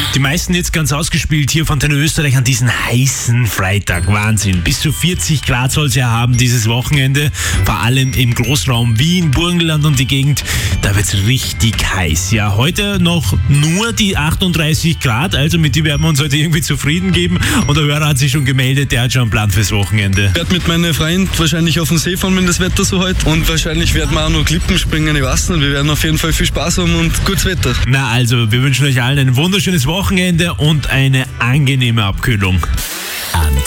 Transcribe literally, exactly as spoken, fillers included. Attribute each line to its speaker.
Speaker 1: Die meisten jetzt ganz ausgespielt hier von Antenne Österreich an diesem heißen Freitag. Wahnsinn. Bis zu vierzig Grad soll es ja haben dieses Wochenende. Vor allem im Großraum Wien, Burgenland und die Gegend. Da wird es richtig heiß. Ja, heute noch nur die achtunddreißig Grad. Also mit die werden wir uns heute irgendwie zufrieden geben. Und der Hörer hat sich schon gemeldet, der hat schon einen Plan fürs Wochenende.
Speaker 2: Ich werde mit meinen Freunden wahrscheinlich auf den See fahren, wenn das Wetter so heute. Und wahrscheinlich werden wir auch noch Klippen springen, ich weiß nicht. Wir werden auf jeden Fall viel Spaß haben und gutes Wetter.
Speaker 1: Na also, wir wünschen euch allen ein wunderschönes Wochenende und eine angenehme Abkühlung.
Speaker 3: Antenne